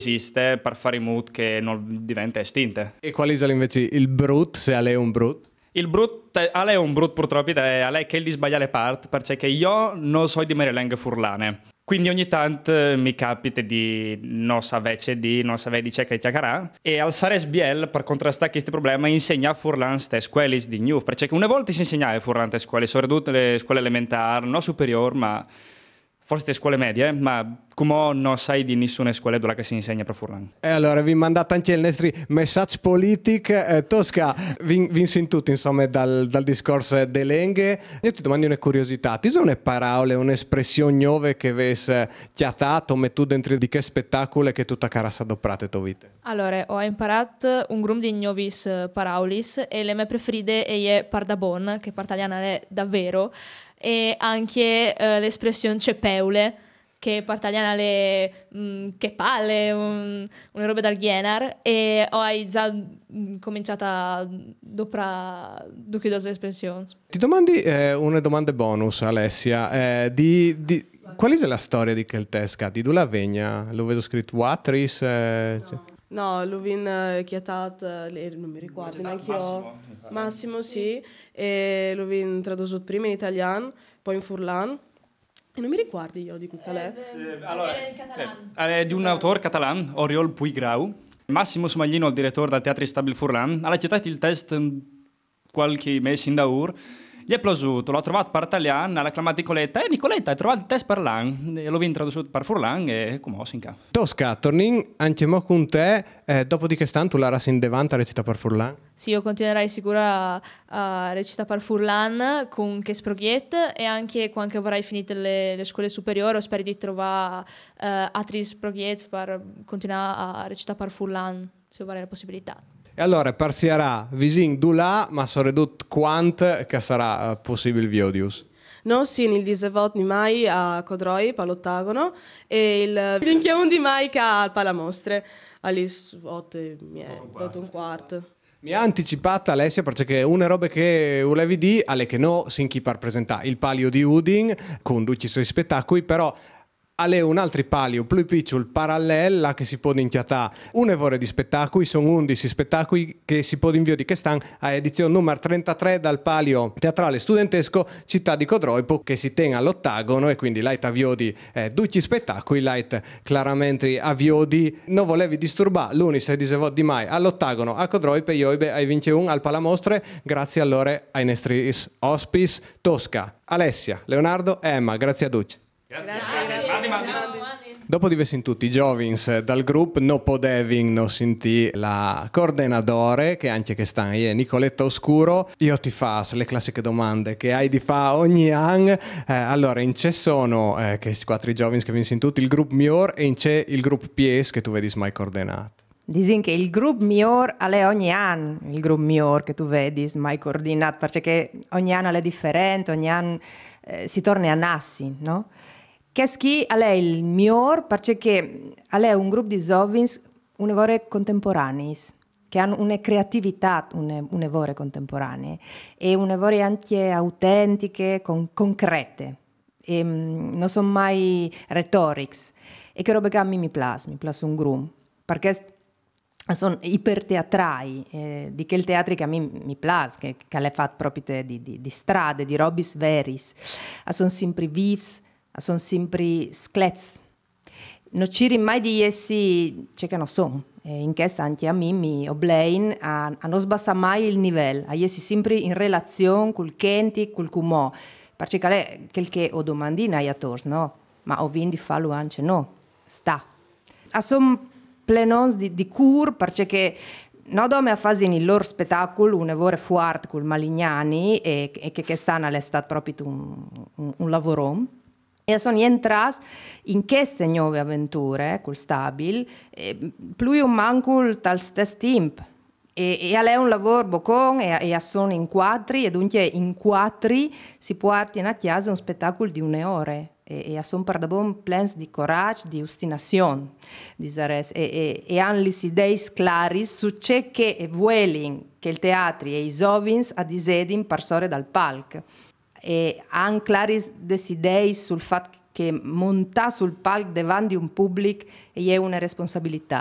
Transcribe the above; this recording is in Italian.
esiste per fare in modo che non diventa estinta. E qual è invece il brut, se è un brut? Il brut è un brut purtroppo, è lei che gli sbaglia le parti, perché io non so di mere lingue furlane. Quindi ogni tanto mi capita di non sapere di c'è che chiacchierà. E al Sares Biel, per contrastare questo problema, insegna a furlan ste scuole di New. Perché una volta si insegnava a furlan ste scuole, soprattutto le scuole elementari, non superiori, ma forse le scuole medie, ma come non sai di nessuna scuola dove che si insegna per furlan. E allora vi mandate anche il nostro messaggio politico. Tosca, vi tutti insomma dal discorso delle lingue. Io ti domando una curiosità, ti sono parole, un'espressione nuove che avessi chiatato, metto dentro di che spettacolo che tutta cara si adoprate tua vita? Allora, ho imparato un gruppo di nuovis paraulis e le mie preferite è pardabon, che per italiana è davvero, e anche l'espressione cepeule, che per italiana è che palle, una roba dal genere, e ho già cominciato a doprare due espressioni. Ti domandi una domanda bonus, Alessia, qual è la storia di Keltesca? Di dove la vegna? Lo vedo scritto Watris? No, l'ho chiatato, non mi ricordo neanche io. Massimo, sì, e l'ho tradotto prima in italiano, poi in furlan. E non mi ricordo io di qual è. Allora, è di un autore catalano, Oriol Puiggrau. Massimo Smaglino, il direttore del Teatro Stabil Furlan, ha citato il test qualche mese in daur. Gli è piaciuto, l'ho trovato per italiano, ha chiamato Nicoletta, hai trovato il test per Furlan, e l'ho tradotto per Furlan e come ho sinca. Tosca, torni anche mo con te, dopo di che stanno tu la rasi in devanta recita per Furlan? Sì, io continuerai sicura a recitare per Furlan con che sproghiet e anche quando avrai finito le scuole superiori spero di trovare altri sproghiet per continuare a recitare per Furlan, se avrai la possibilità. E allora partirà vicino di là, ma soprattutto quanto che sarà possibile Viodius? No, sì, il 18 di mai a Codroi, all'Ottagono, e il 21 di mai al Palamostre, alle 8 e un quarto. Mi ha anticipato Alessia perché una roba che volevi dire è che no, sin chi per presentare il palio di Udin con tutti i suoi spettacoli, però è un altro palio più piccolo parallelo che si può inchiatare un'evore di spettacoli, sono 11 spettacoli che si può inviare che stanno a edizione numero 33 dal palio teatrale studentesco Città di Codroipo che si tiene all'Ottagono e quindi l'ait avviodi tutti i spettacoli, l'ait chiaramente avviodi non volevi disturbare l'11 di mai all'Ottagono a Codroipo e io hai vinto un al Palamostre grazie allora ai nostri ospiti Tosca, Alessia, Leonardo e Emma, grazie a tutti. Grazie. Dopo di essere tutti i giovins dal gruppo non potevi non sentire la coordinatore che anche che sta è Nicoletta Oscuro. Io ti faccio le classiche domande che hai di fare ogni anno. Allora in c'è sono che quattro giovins che vi sentite tutti il gruppo miglior e in c'è il gruppo PS che tu vedi mai coordinato. Dicono che il gruppo miglior è ogni anno il gruppo miglior che tu vedi mai coordinato perché ogni anno è differente, ogni anno si torna a nassi, no? Che schi è il miglior perché è un gruppo di giovani un'evore contemporanei che hanno una creatività un'evore contemporanee e un'evore anche autentiche, concrete e non sono mai retorics e che roba che a me mi piace un gruppo perché sono iperteatrai di quel teatro che a me mi piace che l'è fatto proprio di strade, di robis veris sono sempre vives sono sempre sclets. Non ci mai di essi c'è che non sono. In questo anche a me mi oblein a non sbassare mai il livello, a essi sempre in relazione col Kenti, col Cumò. Perché è quel che ho domandina ai attori, no? Ma ho vinto di farlo anche no. Sta. Sono plenons di cur perché no dome a fare il loro spettacolo un evore fuart col Malignani e che stanno all'estate proprio un lavoro. E sono entrati in queste nuove avventure col Stabil più un manco dal stesso tempo e è un lavoro boccon e sono in quattro e dunque in quattro si può portare a casa un spettacolo di 1 ora e sono per davvero plens di coraggio, di ostinazione e hanno le idee chiare su ciò che vuole che il teatro e i giovani a disedin per sore dal palco. E hanno chiari idee sul fatto che montare sul palco davanti a un pubblico è una responsabilità.